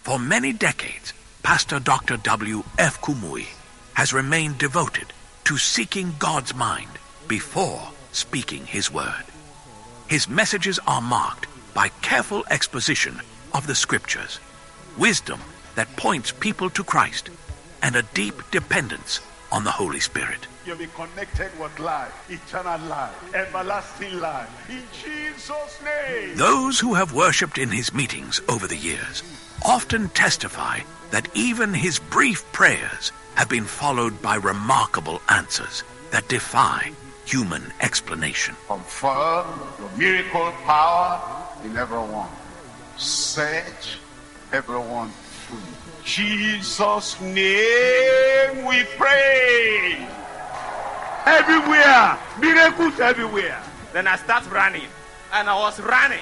For many decades, Pastor Dr. W. F. Kumuyi has remained devoted to seeking God's mind before speaking his word. His messages are marked by careful exposition of the scriptures, wisdom that points people to Christ, and a deep dependence on the Holy Spirit. You'll be connected with life, eternal life, everlasting life, in Jesus' name. Those who have worshipped in his meetings over the years often testify that even his brief prayers have been followed by remarkable answers that defy human explanation. Confirm your miracle power in everyone. Set everyone free. Jesus' name we pray. Everywhere, miracles everywhere. Then I start running, and I was running.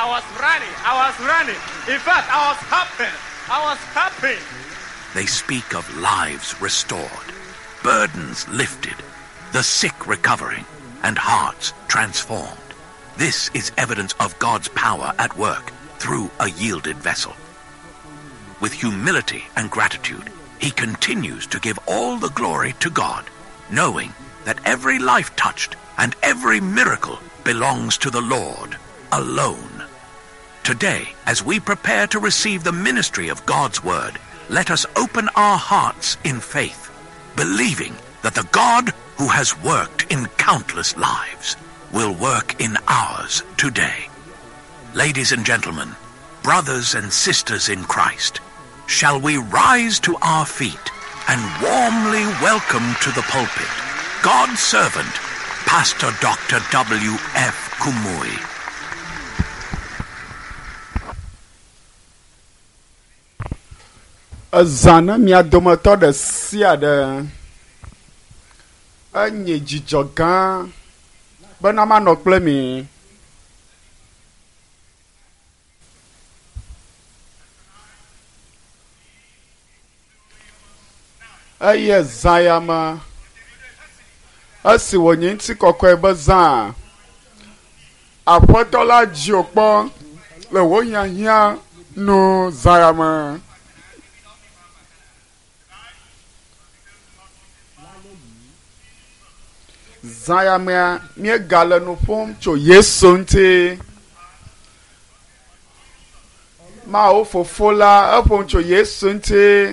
In fact, I was happy. They speak of lives restored, burdens lifted, the sick recovering, and hearts transformed. This is evidence of God's power at work through a yielded vessel. With humility and gratitude, he continues to give all the glory to God, knowing that every life touched and every miracle belongs to the Lord alone. Today, as we prepare to receive the ministry of God's word, let us open our hearts in faith, believing that the God who has worked in countless lives will work in ours today. Ladies and gentlemen, brothers and sisters in Christ, shall we rise to our feet and warmly welcome to the pulpit God's servant, Pastor Dr. W. F. Kumuyi. Azana mia domato de sia de anye dzidzɔ bena manɔ kple mi. Eye zã ya me esi wònye ŋuti kɔkɔe be zã aƒetɔ la dzi wòkpɔ le wò hiahiã nu zã ya me. Zã ya mea míegale nu ƒom tso Yesu ŋuti. Mawo fofo la eƒom tso Yesu ŋuti.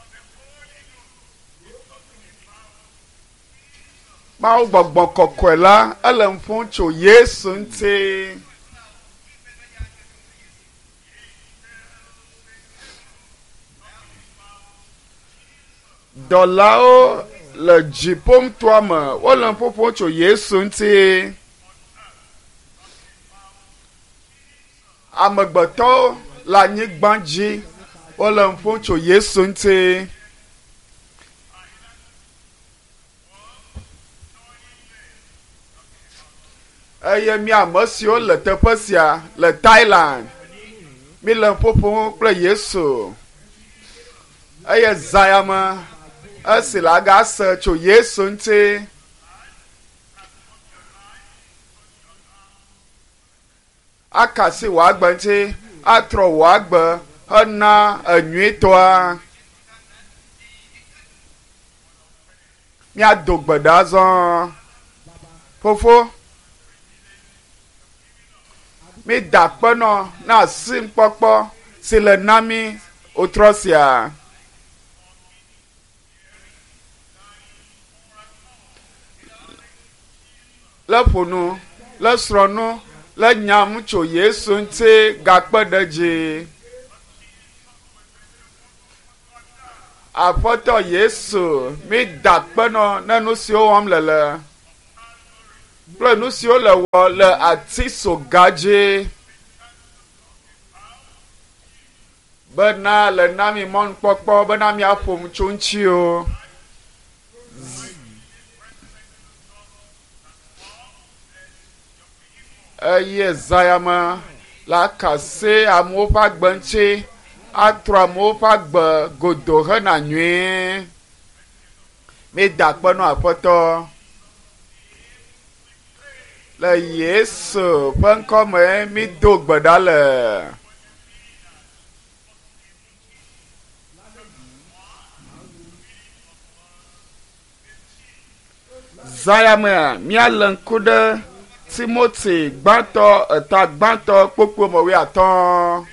Mawo gbɔgbɔ kɔkɔe la ele nu ƒom tso Yesu ŋuti. Dɔlawo le dziƒomtoa me wole nu ƒoƒom tso Yesu ŋuti. Amegbetɔwo le anyigba dzi wole nu ƒom tso Yesu ŋuti. Eye mi ame siwo le teƒe sia le Thailand mi le nu ƒoƒom kple Yesu. Eye zã ya me esi le agase tso Yesu ŋuti. Akasi wò agbe ŋuti atrɔ wò agbe hena enyuitɔa. Míado gbe ɖa zɔ. Fofo, mi da kpenɔ na asimkpɔkpɔ si le na mi wotrɔ sia. Le ƒonu, le srɔ̃nu, le nyam tso Yesu ŋuti gakpe ɖe dzi. Aƒetɔ Yesu, mi da kpenɔ ne nu siwo wɔm le kple nu siwo le wɔ le ati soga dzi. Bena le na mi mɔnukpɔkpɔ bena miaƒom tso ŋuti o. Eye zã ya me la kase amewo ƒe agbe ŋuti atrɔ amewo ƒe agbe godo hena nyuie. Mi da kpenɔ aƒetɔ. Le Yesu ƒe ŋkɔ me mi do gbe ɖa le. zaya me mia le ŋku ɖe Timothy gbãtɔ eta gbãtɔ kpokpo me 15.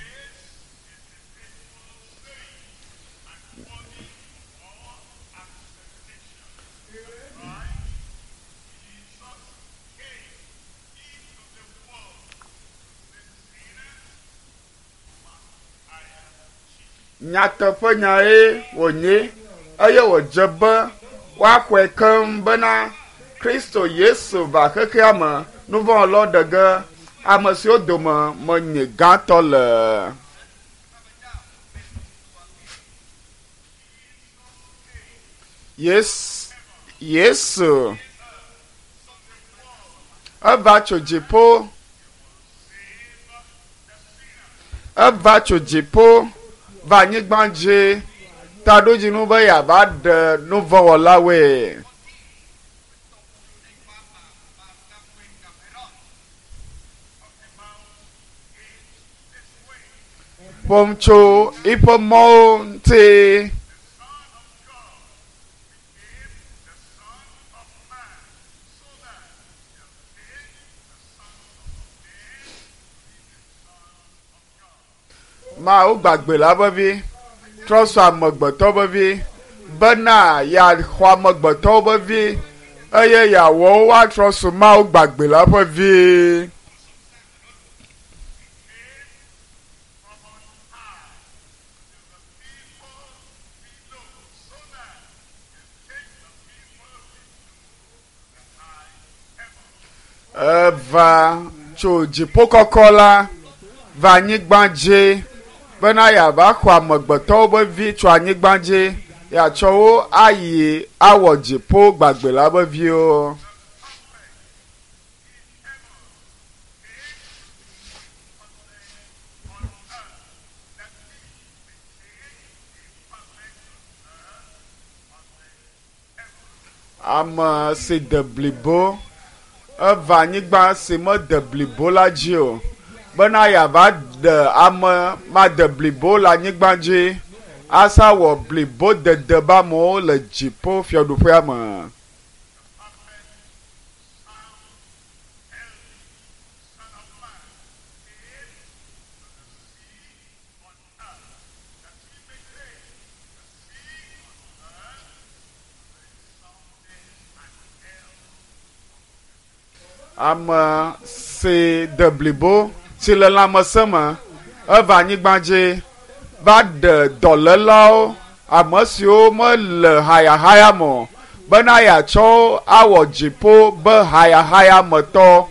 Nyateƒe nya ye wònye eye wòdze be woaxɔe keŋ bena Kristo Yesu va xexea me nuvɔlɔ ɖe ge ame siwo dome menye gãtɔ le. Yesu eva tso dziƒo va anyigba dzi ta ɖo dzinu be yeava ɖe nuvɔwɔlawoe. Ƒom tso eƒe mɔwo ŋuti. Mawu gbagbe la ƒe vi trɔ sɔ amegbetɔ ƒe vi bena yeaxɔ amegbetɔwo ƒe vi eye yeawɔ wo woatrɔ sɔ Mawu gbagbe la ƒe vi. Eva tso dziƒo kɔkɔ la va anyigba dzi bena yeava xɔ amegbetɔwo ƒe vi tso anyigba dzi yeatsɔ wo ayi awɔ dziƒo gbagbe la ƒe viwo. Ame si de blibo eva anyigba si me de blibo la dzi o bena yeava de ame ma de blibo le anyigba dzi asa wɔ blibo dede be amewo le dziƒo fiaɖuƒea me. Ame si de blibo si le lãmesẽ me eva anyigba dzi va de dɔlélawo ame siwo mele hayahaya me bena yeatsɔ awɔ dziƒo be hayahaya me tɔ.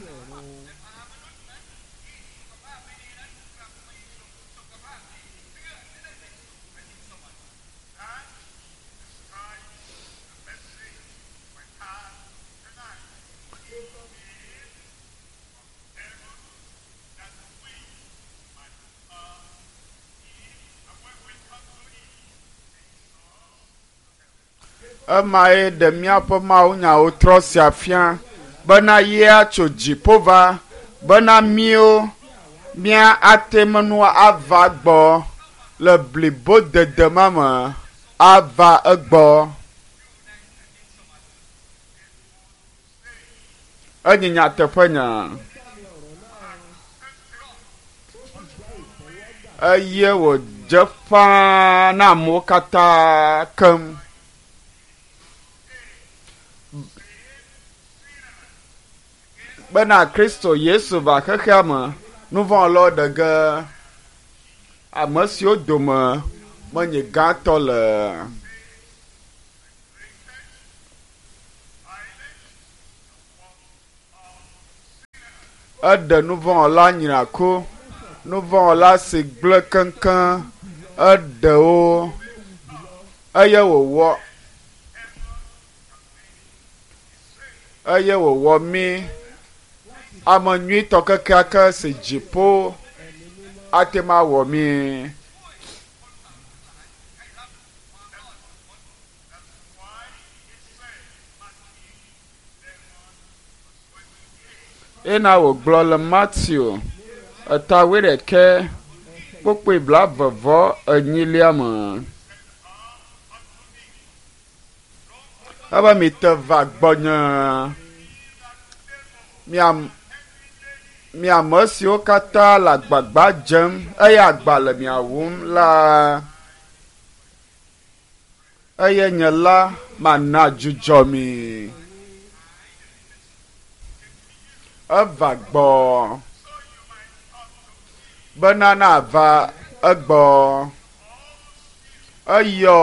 Ema ye ɖe míaƒe mawunyawo trɔ si afia bena yea tso dziƒo va bena míwo mía ate menu ava gbɔ le blibo dede ma me ava egbɔ. Enye nyateƒe nya eye wòdze ƒãa na amewo katã keŋ. Bena Kristo Yesu va xexea me nuvɔlɔ ɖe ge ame siwo dome menye gãtɔ le. Eɖe nuvɔlɔla nyina ku nuvɔlɔla si gblẽ keŋkeŋ eɖewo eye wòwɔ mí ame nyuitɔ kekeake si dziƒo ate ma wɔ mí. Ena wògblɔ le Matthew eta 11 kpokpe 28 me. ebe mi te va gbɔnye miame siwo katã le agbagba dzem eye agba le mia wum la eye nye la mana dzudzɔ mi eva gbɔ bena nava egbɔ eyɔ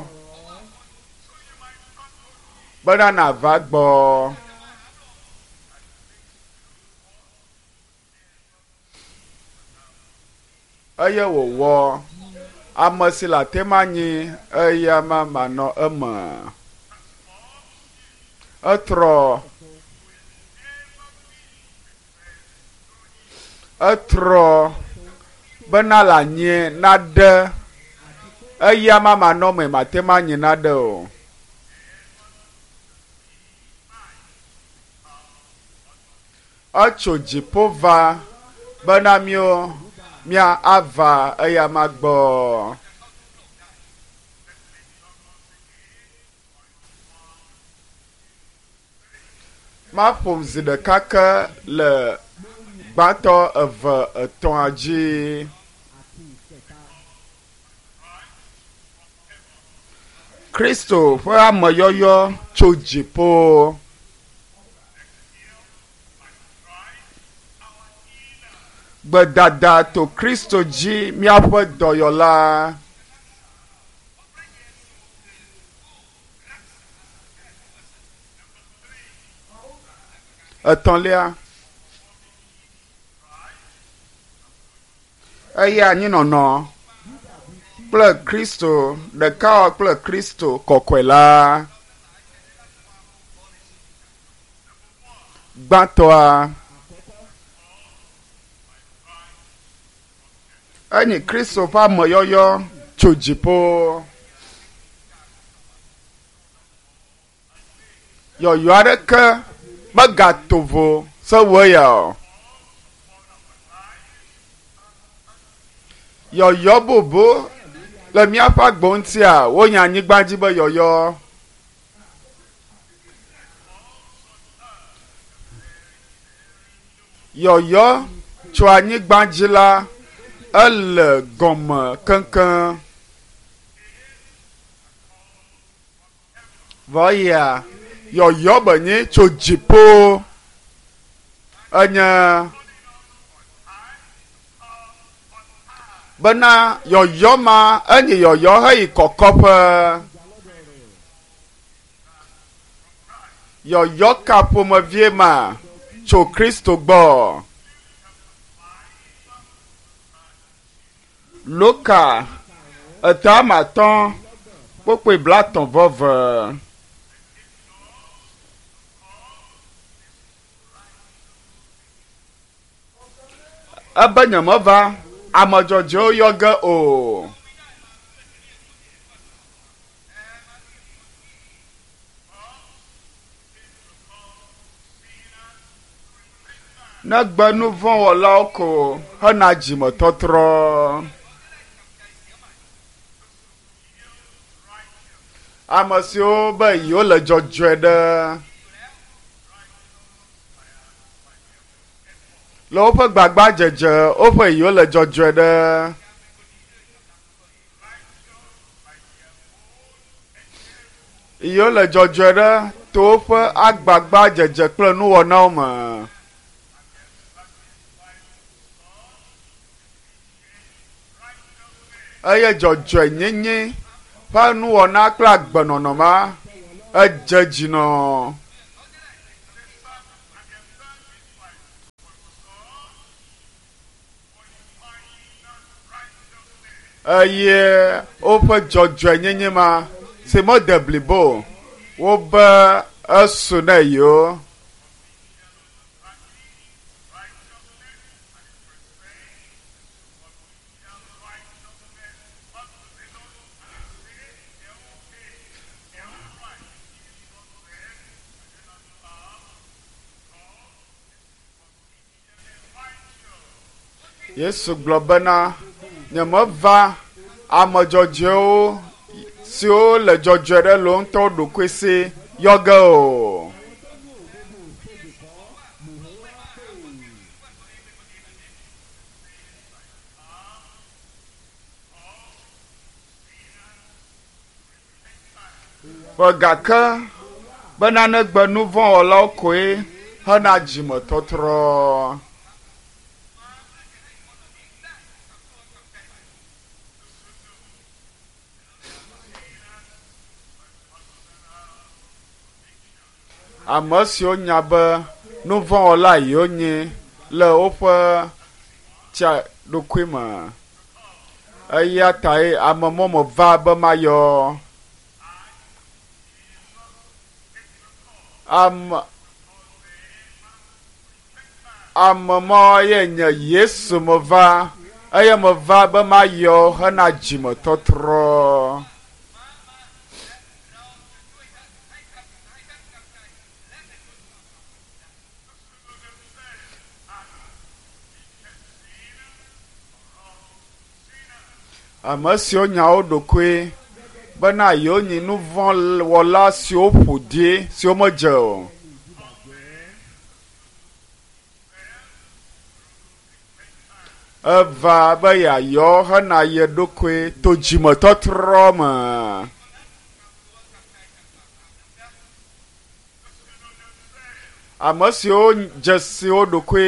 bena nava gbɔ eye wòwɔ ame si le atema nyi eye ama manɔ eme etrɔ bena le anyi naɖe eye ama manɔ me matema nyi naɖe o etso dziƒo va bena mia ava eye ama gbɔ maƒom zi ɖeka ke le gbãtɔ eve etɔ̃a dzi Kristo ƒe ameyɔyɔ tso dziƒo gbedada to Kristo dzi míaƒe dɔyɔla etɔ̃lia eye anyinɔnɔ kple Kristo ɖekawɔ kple Kristo kɔkɔe la gbãtɔa enyi Kristo ƒe ameyɔyɔ tso dziƒo yɔyɔ aɖeke megato vo sewoe ya o yɔyɔ bobo le míaƒe agbo ŋutia wonya anyigba dzi be yɔyɔ yɔyɔ tso anyigba dzi la ele gɔme keŋkeŋ vɔ ya yɔyɔ benye tso dziƒo enye bena yɔyɔ ma enye yɔyɔ heyi kɔkɔƒe yɔyɔ ka ƒomevie ma tso Kristo gbɔ Luka etɔ̃amatɔ̃ kpokpoe blatɔ̃ vɔve ebe nyemeva ame dzɔdzɔewo yɔ ge o negbe nu vɔ̃ wɔlawo ko hena dzimetɔtrɔ ame siwo be yiwo le dzɔdzɔe ɖe le woƒe gbagba dzedze woƒe yiwo le dzɔdzɔe ɖe yiwo le dzɔdzɔe ɖe to woƒe agbagba dzedze kple nuwɔnawo me eye dzɔdzɔe nyenye ƒe nuwɔna kple agbenɔnɔ ma edze dzinɔ eye woƒe dzɔdzɔe nyenye ma si mede blibo wobe esu ne yiwo Yesu gblɔ bena nyemeva ame dzɔdzɔewo siwo le dzɔdzɔe ɖe le wo ŋutɔ ɖokui si yọgẹ o. Gake bena ne gbe nu vɔ̃ wɔlawo koe hena dzimetɔtrɔ. Ame siwo nya be nu vɔ̃ wɔla yewo nye le woƒe ɖokui me, eya tae ame mɔme va be mayɔ ame mɔ ye nye Yesu me va eye me va be mayɔ hena dzimetɔtrɔ. Ame siwo nya wo ɖokui bena yewo nyi nu vɔ̃ wɔla siwo ƒo die siwo medze o. Eva be yeayɔ hena ye ɖokui to dzimetɔtrɔ me. Ame siwo dze si wo ɖokui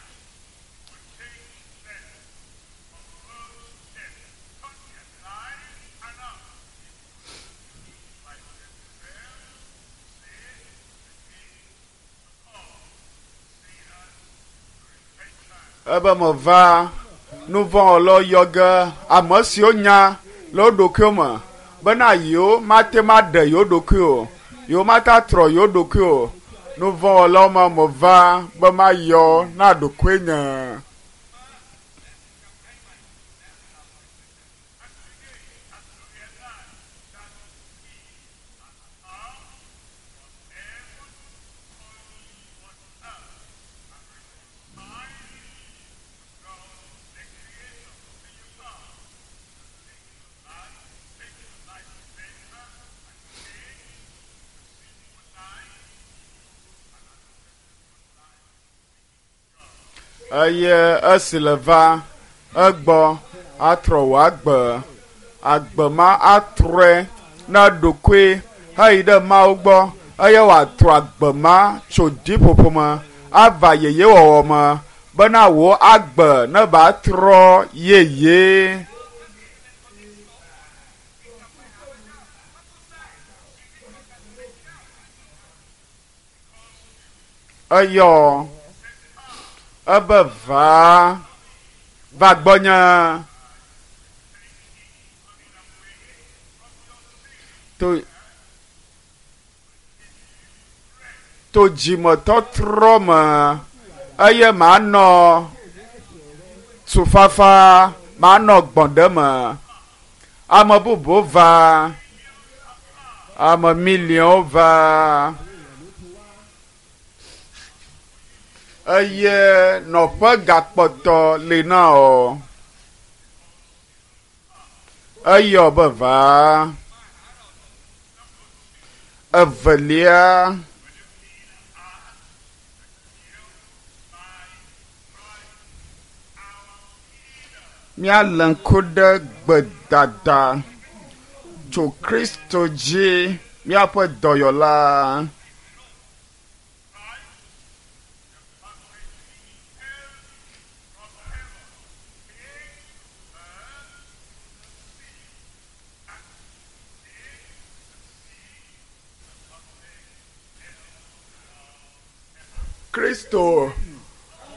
ebe me va nu vɔ̃ wɔlawo yɔ ge ame siwo nya le wo ɖokuiwo me bena yewo mate maɖe yewo ɖokui o, yewo mata trɔ yewo ɖokui o. Nu vɔ̃ wɔlawo me va be mayɔ na ɖokui nye. Eye esi le va egbɔ atrɔ wò agbe ma atrɔe na ɖokui heyi ɖe Mawu gbɔ eye wòatrɔ agbe ma tso ɖiƒoƒo me ava yeye wɔwɔ me bena wò agbe ne ba trɔ yeye. Eyɔ ebe va gbɔnye to dzimetɔtrɔ me eye manɔ tufafa manɔ gbɔ̃ɖe me. Ame bubu va, ame miliɔn va eye nɔƒe gakpɔtɔ li na o. Eyɔ be va evelia míale ŋku ɖe gbedada tso Kristo dzi míaƒe dɔyɔla. Kristo